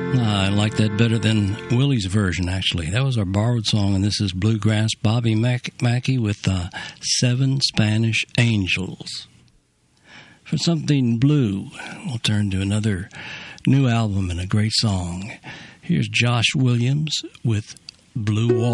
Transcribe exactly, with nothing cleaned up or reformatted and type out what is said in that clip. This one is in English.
I like that better than Willie's version, actually. That was our borrowed song, and this is Bluegrass Bobby Mac- Mackey with uh, Seven Spanish Angels. For something blue, we'll turn to another new album and a great song. Here's Josh Williams with Blue Water.